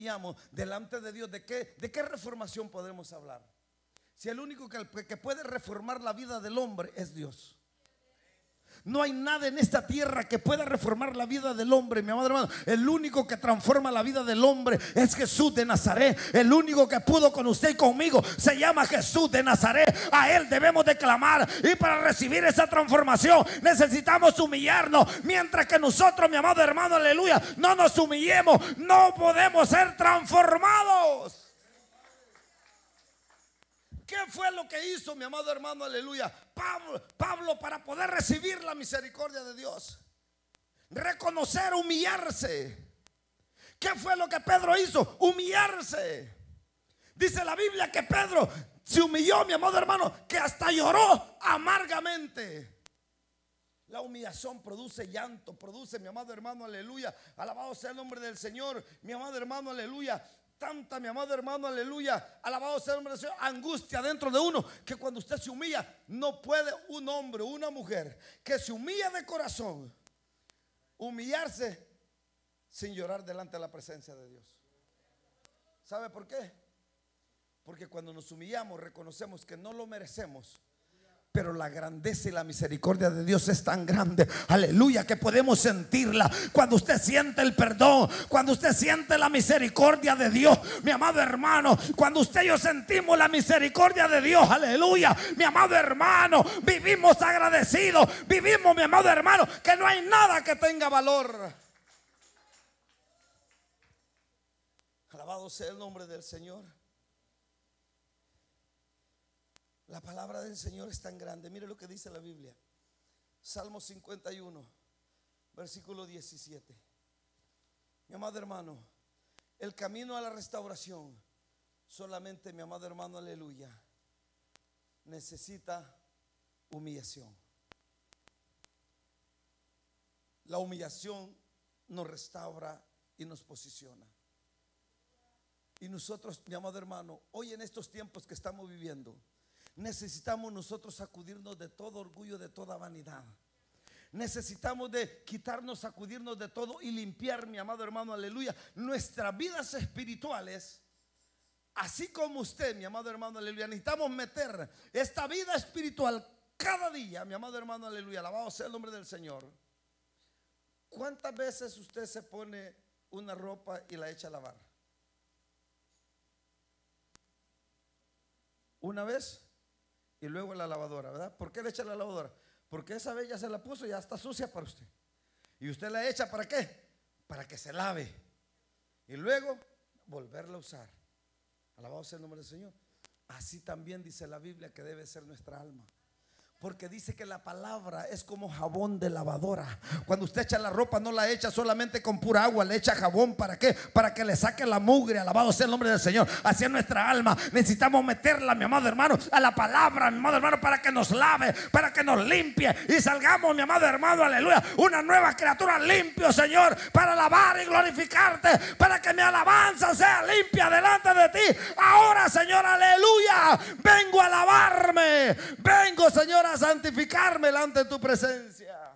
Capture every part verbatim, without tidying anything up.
humillamos delante de Dios, ¿de qué, de qué reformación podemos hablar? Si el único que, que puede reformar la vida del hombre es Dios. No hay nada en esta tierra que pueda reformar la vida del hombre, mi amado hermano. El único que transforma la vida del hombre es Jesús de Nazaret. El único que pudo con usted y conmigo se llama Jesús de Nazaret. A Él debemos de clamar, y para recibir esa transformación necesitamos humillarnos. Mientras que nosotros, mi amado hermano, aleluya, no nos humillemos, no podemos ser transformados. ¿Qué fue lo que hizo, mi amado hermano, aleluya, Pablo, Pablo para poder recibir la misericordia de Dios? Reconocer, humillarse. ¿Qué fue lo que Pedro hizo? Humillarse. Dice la Biblia que Pedro se humilló, mi amado hermano, que hasta lloró amargamente. La humillación produce llanto, produce, mi amado hermano, aleluya, alabado sea el nombre del Señor, mi amado hermano, aleluya, tanta, mi amado hermano, aleluya, alabado sea el nombre del Señor, angustia dentro de uno, que cuando usted se humilla, no puede un hombre o una mujer que se humilla de corazón humillarse sin llorar delante de la presencia de Dios. ¿Sabe por qué? Porque cuando nos humillamos reconocemos que no lo merecemos, pero la grandeza y la misericordia de Dios es tan grande, aleluya, que podemos sentirla. Cuando usted siente el perdón, cuando usted siente la misericordia de Dios, mi amado hermano, cuando usted y yo sentimos la misericordia de Dios, aleluya, mi amado hermano, vivimos agradecidos, vivimos, mi amado hermano, que no hay nada que tenga valor. Alabado sea el nombre del Señor. La palabra del Señor es tan grande. Mire lo que dice la Biblia. Salmo cincuenta y uno, versículo diecisiete. Mi amado hermano, el camino a la restauración solamente, mi amado hermano, aleluya, necesita humillación. La humillación nos restaura y nos posiciona. Y nosotros, mi amado hermano, hoy en estos tiempos que estamos viviendo, necesitamos nosotros sacudirnos de todo orgullo, de toda vanidad. Necesitamos de quitarnos, sacudirnos de todo y limpiar, mi amado hermano, aleluya, nuestras vidas espirituales. Así como usted, mi amado hermano, aleluya, necesitamos meter esta vida espiritual cada día, mi amado hermano, aleluya, alabado sea el nombre del Señor. ¿Cuántas veces usted se pone una ropa y la echa a lavar? Una vez y luego en la lavadora, ¿verdad? ¿Por qué le echa a la lavadora? Porque esa vez ya se la puso, ya está sucia para usted. Y usted la echa, ¿para qué? Para que se lave y luego volverla a usar. Alabado sea el nombre del Señor. Así también dice la Biblia que debe ser nuestra alma. Porque dice que la palabra es como jabón de lavadora. Cuando usted echa la ropa, no la echa solamente con pura agua, le echa jabón. ¿Para qué? Para que le saque la mugre. Alabado sea el nombre del Señor. Así es nuestra alma. Necesitamos meterla, mi amado hermano, a la palabra, mi amado hermano, para que nos lave, para que nos limpie y salgamos, mi amado hermano, aleluya, una nueva criatura limpio, Señor, para alabar y glorificarte, para que mi alabanza sea limpia delante de ti. Ahora, Señor, aleluya, vengo a alabarme, vengo, Señor, a santificarme delante de tu presencia.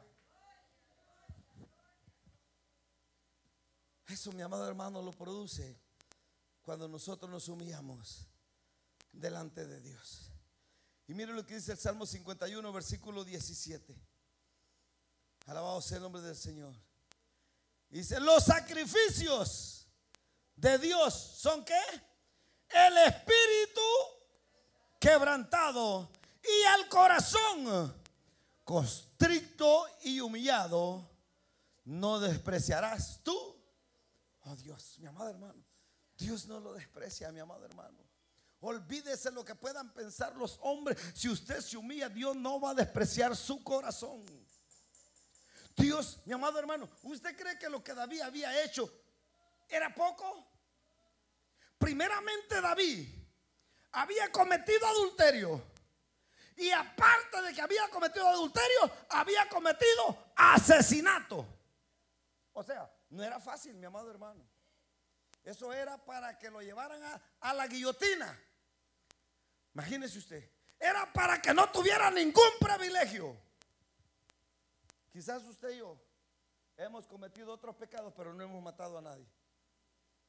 Eso, mi amado hermano, lo produce cuando nosotros nos humillamos delante de Dios. Y mire lo que dice el Salmo cincuenta y uno, versículo diecisiete. Alabado sea el nombre del Señor. Dice: los sacrificios de Dios son ¿qué? El espíritu quebrantado y al corazón constricto y humillado no despreciarás tú. Oh Dios, mi amado hermano, Dios no lo desprecia, mi amado hermano. Olvídese lo que puedan pensar los hombres. Si usted se humilla, Dios no va a despreciar su corazón. Dios, mi amado hermano, ¿usted cree que lo que David había hecho era poco? Primeramente, David había cometido adulterio. Y aparte de que había cometido adulterio, había cometido asesinato. O sea, no era fácil, mi amado hermano. Eso era para que lo llevaran a, a la guillotina. Imagínese usted. Era para que no tuviera ningún privilegio. Quizás usted y yo hemos cometido otros pecados, pero no hemos matado a nadie.